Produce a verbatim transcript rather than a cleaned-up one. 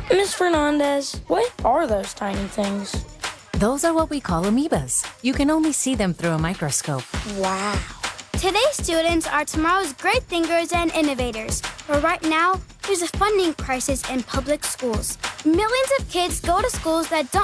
Miss Fernandez, what are those tiny things? Those are what we call amoebas. You can only see them through a microscope. Wow. Today's students are tomorrow's great thinkers and innovators. But right now, there's a funding crisis in public schools. Millions of kids go to schools that don't